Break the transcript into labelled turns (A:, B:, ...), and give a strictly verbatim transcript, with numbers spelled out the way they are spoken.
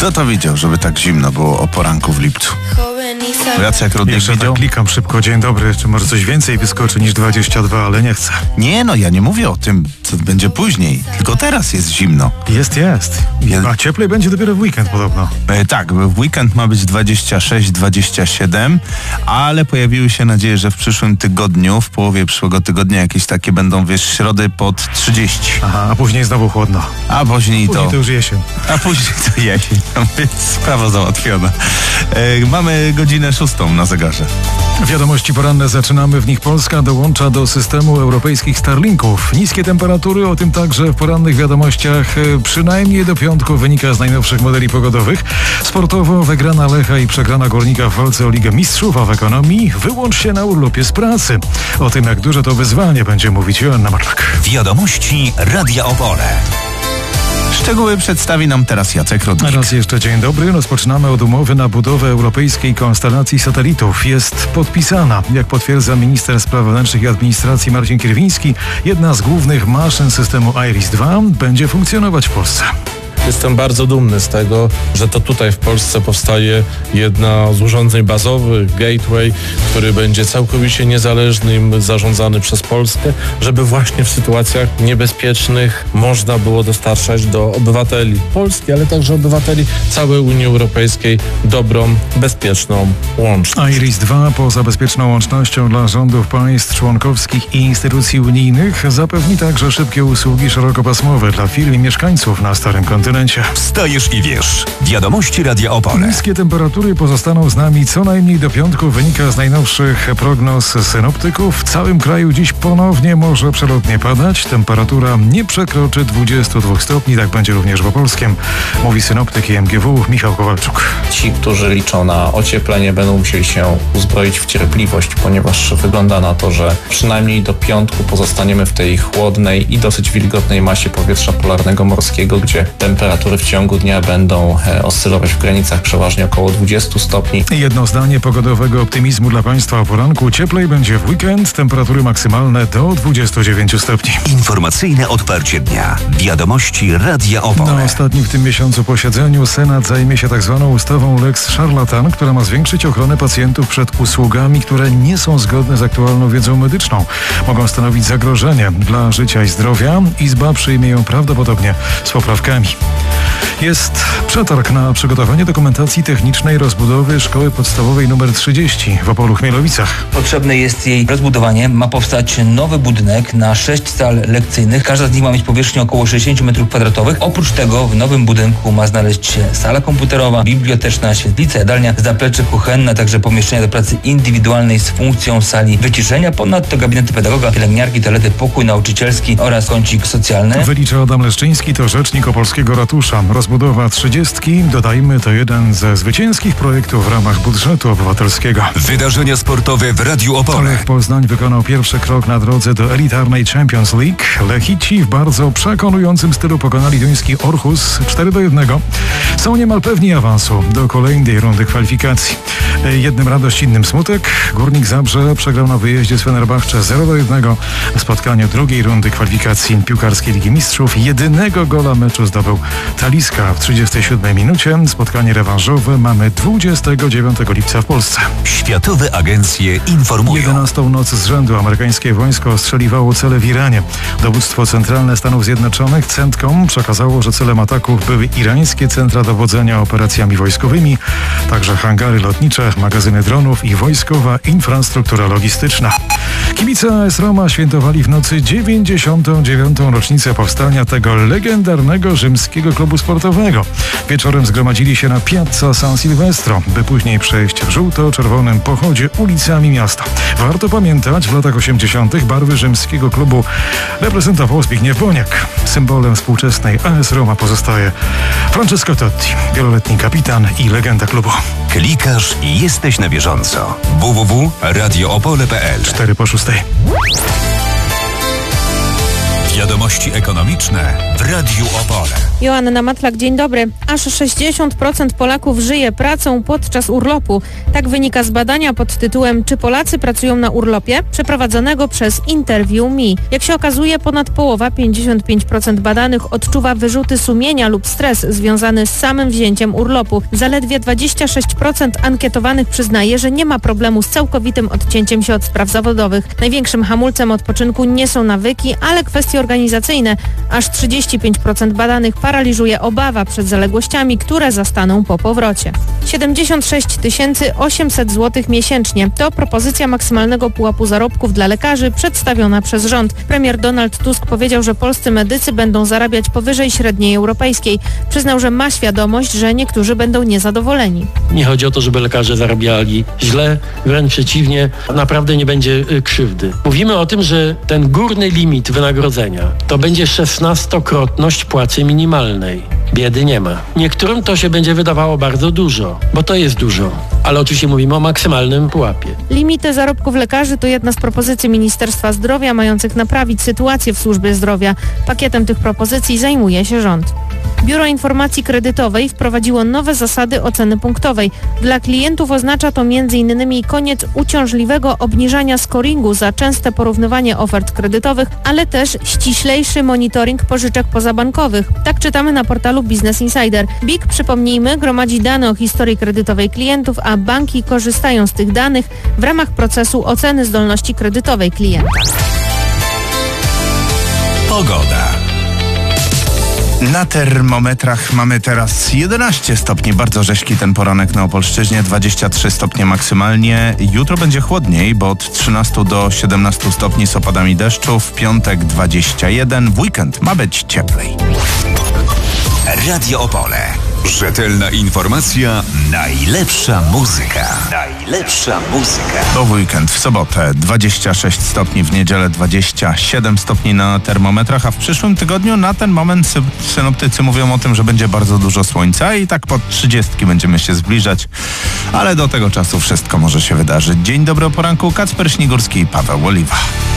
A: Kto to widział, żeby tak zimno było o poranku w lipcu? Jacek Rudnik
B: Jeszcze
A: widział?
B: tak klikam szybko, dzień dobry, czy może coś więcej wyskoczy niż dwadzieścia dwa, ale nie chcę.
A: Nie no, ja nie mówię o tym, co będzie później, tylko teraz jest zimno.
B: Jest, jest.
A: Jest.
B: A cieplej będzie dopiero w weekend podobno.
A: E, tak, w weekend ma być dwadzieścia sześć dwadzieścia siedem, ale pojawiły się nadzieje, że w przyszłym tygodniu, w połowie przyszłego tygodnia jakieś takie będą, wiesz, środy pod trzydzieści.
B: Aha, a później znowu chłodno.
A: A później to...
B: Później to już jesień.
A: A później to jesień, no więc sprawa załatwiona. E, mamy godzinę szóstą na zegarze.
B: Wiadomości poranne zaczynamy. W nich Polska dołącza do systemu europejskich Starlinków. Niskie temperatury, o tym także w porannych wiadomościach, przynajmniej do piątku, wynika z najnowszych modeli pogodowych. Sportowo wygrana Lecha i przegrana Górnika w walce o Ligę Mistrzów, a w ekonomii wyłącz się na urlopie z pracy. O tym, jak duże to wyzwanie, będzie mówić Joanna Marczak.
C: Wiadomości Radia Opole.
A: Szczegóły przedstawi nam teraz Jacek Rudnik.
B: Raz jeszcze dzień dobry. Rozpoczynamy od umowy na budowę europejskiej konstelacji satelitów. Jest podpisana. Jak potwierdza minister spraw wewnętrznych i administracji Marcin Kierwiński, jedna z głównych maszyn systemu IRIS dwa będzie funkcjonować w Polsce.
D: Jestem bardzo dumny z tego, że to tutaj w Polsce powstaje jedna z urządzeń bazowych, Gateway, który będzie całkowicie niezależny i zarządzany przez Polskę, żeby właśnie w sytuacjach niebezpiecznych można było dostarczać do obywateli Polski, ale także obywateli całej Unii Europejskiej dobrą, bezpieczną łączność.
B: IRIS dwa poza bezpieczną łącznością dla rządów państw członkowskich i instytucji unijnych zapewni także szybkie usługi szerokopasmowe dla firm i mieszkańców na starym kontynencie.
C: Wstajesz i wiesz. Wiadomości Radia Opole.
B: Niskie temperatury pozostaną z nami co najmniej do piątku, wynika z najnowszych prognoz synoptyków. W całym kraju dziś ponownie może przelotnie padać. Temperatura nie przekroczy dwudziestu dwóch stopni, tak będzie również w Opolskiem, mówi synoptyk I M G W Michał Kowalczuk.
E: Ci, którzy liczą na ocieplenie, będą musieli się uzbroić w cierpliwość, ponieważ wygląda na to, że przynajmniej do piątku pozostaniemy w tej chłodnej i dosyć wilgotnej masie powietrza polarnego morskiego, gdzie temperatury w ciągu dnia będą oscylować w granicach przeważnie około dwudziestu stopni.
B: Jedno zdanie pogodowego optymizmu dla Państwa o poranku. Cieplej będzie w weekend, temperatury maksymalne do dwudziestu dziewięciu stopni.
C: Informacyjne odparcie dnia. Wiadomości Radia Opole.
B: Na ostatnim w tym miesiącu posiedzeniu Senat zajmie się tak zwaną ustawą Lex Szarlatan, która ma zwiększyć ochronę pacjentów przed usługami, które nie są zgodne z aktualną wiedzą medyczną. Mogą stanowić zagrożenie dla życia i zdrowia. Izba przyjmie ją prawdopodobnie z poprawkami. Jest przetarg na przygotowanie dokumentacji technicznej rozbudowy szkoły podstawowej nr trzydzieści w Opolu Chmielowicach.
F: Potrzebne jest jej rozbudowanie. Ma powstać nowy budynek na sześć sal lekcyjnych. Każda z nich ma mieć powierzchnię około sześćdziesiąt metrów kwadratowych. Oprócz tego w nowym budynku ma znaleźć się sala komputerowa, biblioteczna, świetlica, jadalnia, zaplecze kuchenne, a także pomieszczenia do pracy indywidualnej z funkcją sali wyciszenia. Ponadto gabinety pedagoga, pielęgniarki, toalety, pokój nauczycielski oraz kącik socjalny.
B: Wylicza Adam Leszczyński, to rzecznik opolskiego ratusza. Rozbudowa trzydziestki, dodajmy, to jeden ze zwycięskich projektów w ramach budżetu obywatelskiego.
C: Wydarzenia sportowe w Radiu Opole.
B: Lech Poznań wykonał pierwszy krok na drodze do elitarnej Champions League. Lechici w bardzo przekonującym stylu pokonali duński Orhus cztery do jednego. Są niemal pewni awansu do kolejnej rundy kwalifikacji. Jednym radość, innym smutek. Górnik Zabrze przegrał na wyjeździe z Fenerbahce zero do jednego. W spotkaniu drugiej rundy kwalifikacji piłkarskiej Ligi Mistrzów jedynego gola meczu zdobył Taliska w trzydziestej siódmej minucie. Spotkanie rewanżowe mamy dwudziestego dziewiątego lipca w Polsce.
C: Światowe agencje informują.
B: jedenastą noc z rzędu amerykańskie wojsko ostrzeliwało cele w Iranie. Dowództwo Centralne Stanów Zjednoczonych CENTCOM przekazało, że celem ataków były irańskie centra dowodzenia operacjami wojskowymi, także hangary lotnicze, magazyny dronów i wojskowa infrastruktura logistyczna. Kibice A S Roma świętowali w nocy dziewięćdziesiątą dziewiątą rocznicę powstania tego legendarnego rzymskiego klubu sportowego. Wieczorem zgromadzili się na Piazza San Silvestro, by później przejść w żółto-czerwonym pochodzie ulicami miasta. Warto pamiętać, w latach osiemdziesiątych barwy rzymskiego klubu reprezentował Zbigniew Boniek. Symbolem współczesnej A S Roma pozostaje Francesco Totti, wieloletni kapitan i legenda klubu.
C: Klikasz i jesteś na bieżąco. w w w kropka radio opole kropka p l.
B: cztery po szóstej.
C: Wiadomości ekonomiczne w Radiu Opole.
G: Joanna Matlak, dzień dobry. Aż sześćdziesiąt procent Polaków żyje pracą podczas urlopu. Tak wynika z badania pod tytułem Czy Polacy pracują na urlopie? Przeprowadzonego przez Interview Me. Jak się okazuje, ponad połowa, pięćdziesiąt pięć procent badanych odczuwa wyrzuty sumienia lub stres związany z samym wzięciem urlopu. Zaledwie dwadzieścia sześć procent ankietowanych przyznaje, że nie ma problemu z całkowitym odcięciem się od spraw zawodowych. Największym hamulcem odpoczynku nie są nawyki, ale kwestie organizacyjne. Aż trzydzieści pięć procent badanych paraliżuje obawa przed zaległościami, które zastaną po powrocie. siedemdziesiąt sześć tysięcy osiemset złotych miesięcznie to propozycja maksymalnego pułapu zarobków dla lekarzy przedstawiona przez rząd. Premier Donald Tusk powiedział, że polscy medycy będą zarabiać powyżej średniej europejskiej. Przyznał, że ma świadomość, że niektórzy będą niezadowoleni.
H: Nie chodzi o to, żeby lekarze zarabiali źle, wręcz przeciwnie, naprawdę nie będzie krzywdy. Mówimy o tym, że ten górny limit wynagrodzenia to będzie szesnastokrotność płacy minimalnej. Biedy nie ma. Niektórym to się będzie wydawało bardzo dużo, bo to jest dużo, ale oczywiście mówimy o maksymalnym pułapie.
G: Limity zarobków lekarzy to jedna z propozycji Ministerstwa Zdrowia mających naprawić sytuację w służbie zdrowia. Pakietem tych propozycji zajmuje się rząd. Biuro Informacji Kredytowej wprowadziło nowe zasady oceny punktowej. Dla klientów oznacza to między innymi koniec uciążliwego obniżania scoringu za częste porównywanie ofert kredytowych, ale też ściślejszy monitoring pożyczek pozabankowych. Tak czytamy na portalu Business Insider. B I K, przypomnijmy, gromadzi dane o historii kredytowej klientów, a banki korzystają z tych danych w ramach procesu oceny zdolności kredytowej klienta.
C: Pogoda.
A: Na termometrach mamy teraz jedenaście stopni, bardzo rześki ten poranek na Opolszczyźnie, dwadzieścia trzy stopnie maksymalnie. Jutro będzie chłodniej, bo od trzynastu do siedemnastu stopni z opadami deszczu, w piątek dwadzieścia jeden, w weekend ma być cieplej.
C: Radio Opole. Rzetelna informacja, najlepsza muzyka. Najlepsza muzyka.
A: To w weekend, w sobotę dwadzieścia sześć stopni, w niedzielę dwadzieścia siedem stopni na termometrach, a w przyszłym tygodniu na ten moment sy- synoptycy mówią o tym, że będzie bardzo dużo słońca i tak pod trzydziestki będziemy się zbliżać, ale do tego czasu wszystko może się wydarzyć. Dzień dobry o poranku, Kacper Śnigurski i Paweł Oliwa.